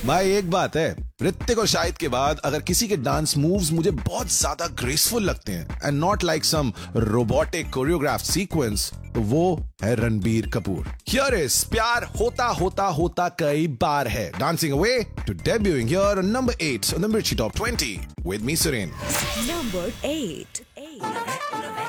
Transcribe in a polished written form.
भाई एक बात है, ऋतिक और शाहिद के बाद अगर किसी के डांस मूव्स मुझे बहुत ज्यादा ग्रेसफुल लगते हैं and not like some robotic choreograph sequence, तो वो है रणबीर कपूर। हियर इज प्यार होता होता होता कई बार है, dancing away to debuting here on number 8 on the Mirchi Top 20 with me Suren. Number 8.